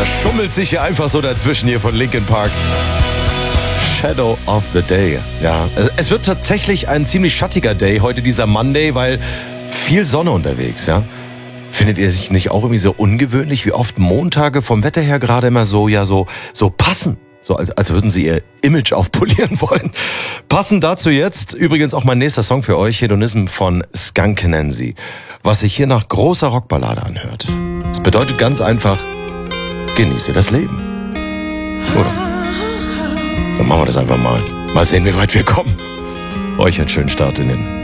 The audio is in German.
schummelt sich hier einfach so dazwischen hier von Linkin Park. Shadow of the Day. Ja, es wird tatsächlich ein ziemlich schattiger Day heute, dieser Monday, weil viel Sonne unterwegs, ja. Findet ihr sich nicht auch irgendwie so ungewöhnlich, wie oft Montage vom Wetter her gerade immer so passen? So als würden sie ihr Image aufpolieren wollen. Passend dazu jetzt übrigens auch mein nächster Song für euch, Hedonism von Skunk Nancy, was sich hier nach großer Rockballade anhört. Es bedeutet ganz einfach, genieße das Leben. Oder? Dann machen wir das einfach mal. Mal sehen, wie weit wir kommen. Euch einen schönen Start in den